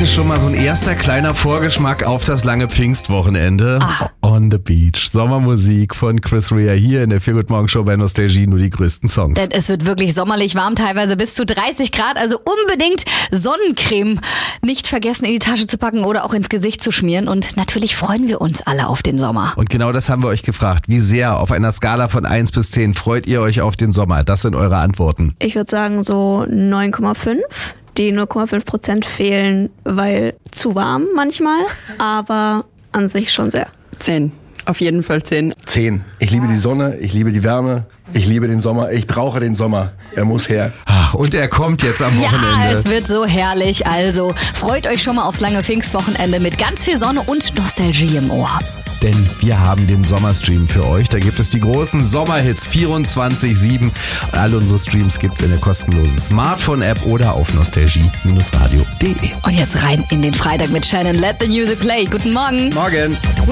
ist schon mal so ein erster kleiner Vorgeschmack auf das lange Pfingstwochenende. On the Beach. Sommermusik von Chris Rea hier in der Feel Good Morning Show bei Nostalgie, nur die größten Songs. Denn es wird wirklich sommerlich warm, teilweise bis zu 30 Grad, also unbedingt Sonnencreme nicht vergessen in die Tasche zu packen oder auch ins Gesicht zu schmieren. Und natürlich freuen wir uns alle auf den Sommer. Und genau das haben wir euch gefragt. Wie sehr auf einer Skala von 1 bis 10 freut ihr euch auf den Sommer? Das sind eure Antworten. Ich würde sagen so 9,5. Die 0,5% fehlen, weil zu warm manchmal, aber an sich schon sehr. 10. Auf jeden Fall 10. 10. Ich liebe die Sonne, ich liebe die Wärme, ich liebe den Sommer, ich brauche den Sommer. Er muss her. Und er kommt jetzt am Wochenende. Ja, es wird so herrlich. Also freut euch schon mal aufs lange Pfingstwochenende mit ganz viel Sonne und Nostalgie im Ohr. Denn wir haben den Sommerstream für euch. Da gibt es die großen Sommerhits 24/7. All unsere Streams gibt's in der kostenlosen Smartphone-App oder auf nostalgie-radio.de. Und jetzt rein in den Freitag mit Shannon. Let the music play. Guten Morgen. Morgen.